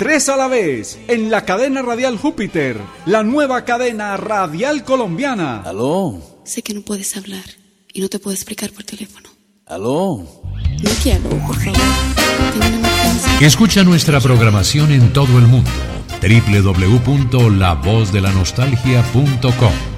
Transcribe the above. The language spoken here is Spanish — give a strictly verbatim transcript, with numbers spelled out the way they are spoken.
Tres a la vez, en la cadena radial Júpiter, la nueva cadena radial colombiana. ¿Aló? Sé que no puedes hablar y no te puedo explicar por teléfono. ¿Aló? No quiero, por favor. Tengo una emergencia. Escucha nuestra programación en todo el mundo. doble u doble u doble u punto la voz de la nostalgia punto com